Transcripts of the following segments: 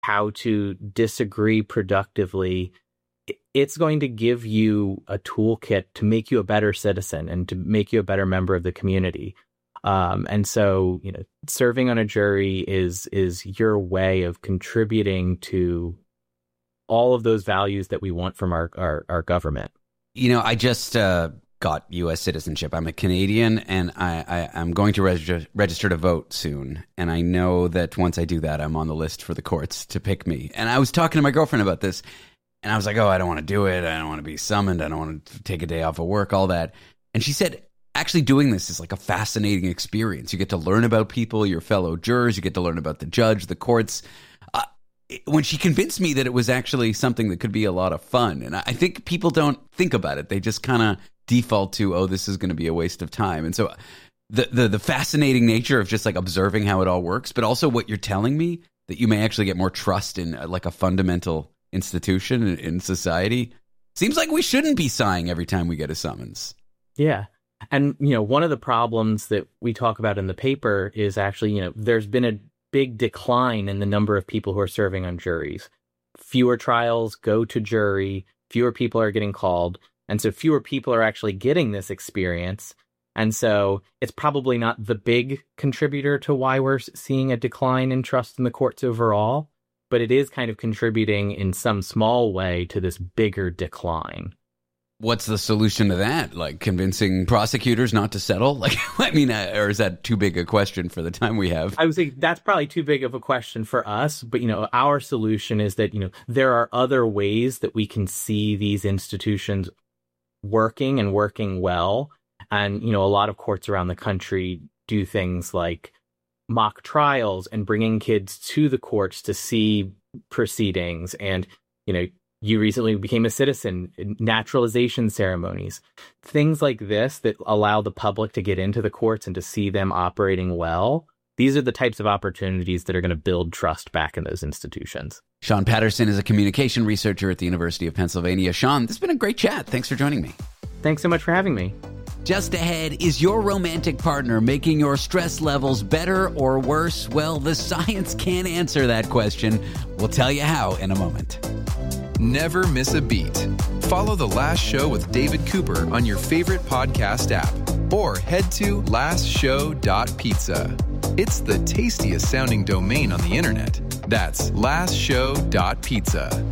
how to disagree productively, it's going to give you a toolkit to make you a better citizen and to make you a better member of the community. And so, serving on a jury is your way of contributing to all of those values that we want from our government. I just got U.S. citizenship. I'm a Canadian, and I'm going to register to vote soon. And I know that once I do that, I'm on the list for the courts to pick me. And I was talking to my girlfriend about this, and I was like, I don't want to do it. I don't want to be summoned. I don't want to take a day off of work, all that. And she said, actually doing this is like a fascinating experience. You get to learn about people, your fellow jurors. You get to learn about the judge, the courts. When she convinced me that it was actually something that could be a lot of fun. And I think people don't think about it. They just kind of default to, this is going to be a waste of time. And so the fascinating nature of just like observing how it all works, but also what you're telling me, that you may actually get more trust in like a fundamental institution in society. Seems like we shouldn't be sighing every time we get a summons. Yeah. And, one of the problems that we talk about in the paper is actually, there's been a big decline in the number of people who are serving on juries. Fewer trials go to jury, fewer people are getting called, and so fewer people are actually getting this experience. And so it's probably not the big contributor to why we're seeing a decline in trust in the courts overall, but it is kind of contributing in some small way to this bigger decline. What's the solution to that? Like convincing prosecutors not to settle? Like, or is that too big a question for the time we have? I would say that's probably too big of a question for us. But, our solution is that, there are other ways that we can see these institutions working and working well. And, a lot of courts around the country do things like mock trials and bringing kids to the courts to see proceedings. And, you recently became a citizen, naturalization ceremonies, things like this that allow the public to get into the courts and to see them operating well. These are the types of opportunities that are going to build trust back in those institutions. Sean Patterson is a communication researcher at the University of Pennsylvania. Sean, this has been a great chat. Thanks for joining me. Thanks so much for having me. Just ahead, is your romantic partner making your stress levels better or worse? Well, the science can't answer that question. We'll tell you how in a moment. Never miss a beat. Follow The Last Show with David Cooper on your favorite podcast app or head to lastshow.pizza. It's the tastiest sounding domain on the internet. That's lastshow.pizza.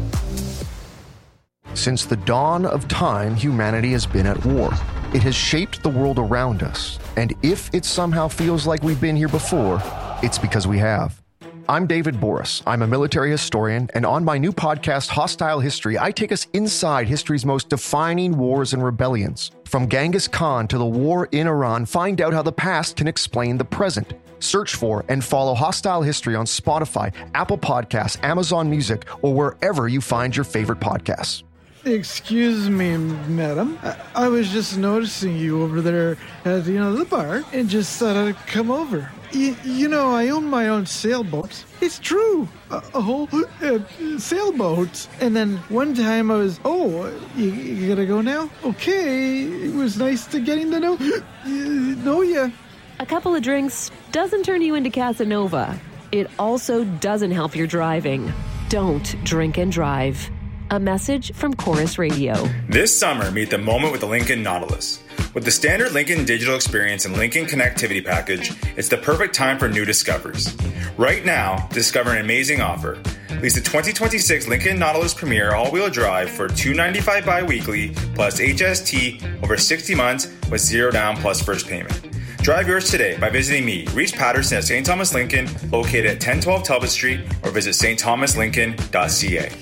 Since the dawn of time, humanity has been at war. It has shaped the world around us. And if it somehow feels like we've been here before, it's because we have. I'm David Boris. I'm a military historian, and on my new podcast, Hostile History, I take us inside history's most defining wars and rebellions. From Genghis Khan to the war in Iran, find out how the past can explain the present. Search for and follow Hostile History on Spotify, Apple Podcasts, Amazon Music, or wherever you find your favorite podcasts. Excuse me, madam. I was just noticing you over there at the bar and just thought I'd come over. I own my own sailboat. It's true. A whole sailboat. And then one time I was, you gotta go now? Okay. It was nice to getting to know you. A couple of drinks doesn't turn you into Casanova. It also doesn't help your driving. Don't drink and drive. A message from Chorus Radio. This summer, meet the moment with the Lincoln Nautilus. With the standard Lincoln digital experience and Lincoln connectivity package, it's the perfect time for new discoveries. Right now, discover an amazing offer. Lease the 2026 Lincoln Nautilus Premier all-wheel drive for $295 bi-weekly plus HST over 60 months with zero down plus first payment. Drive yours today by visiting me, Reese Patterson at St. Thomas Lincoln, located at 1012 Talbot Street, or visit stthomaslincoln.ca.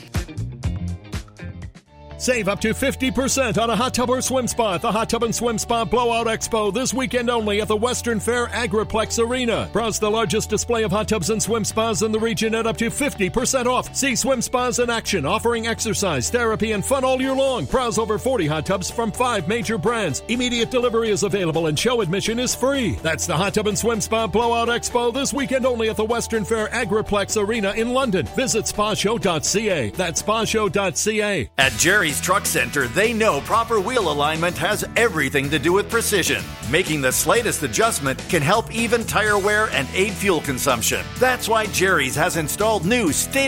Save up to 50% on a hot tub or swim spa at the Hot Tub and Swim Spa Blowout Expo this weekend only at the Western Fair Agriplex Arena. Browse the largest display of hot tubs and swim spas in the region at up to 50% off. See swim spas in action, offering exercise, therapy, and fun all year long. Browse over 40 hot tubs from 5 major brands. Immediate delivery is available and show admission is free. That's the Hot Tub and Swim Spa Blowout Expo this weekend only at the Western Fair Agriplex Arena in London. Visit spashow.ca. That's spashow.ca. At Jerry Jerry's Truck Center, they know proper wheel alignment has everything to do with precision. Making the slightest adjustment can help even tire wear and aid fuel consumption. That's why Jerry's has installed new state